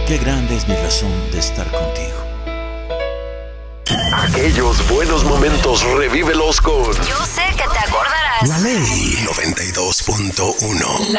Qué grande es mi razón de estar contigo. Aquellos buenos momentos, revívelos con Yo sé que te acordarás. La Ley 92.1.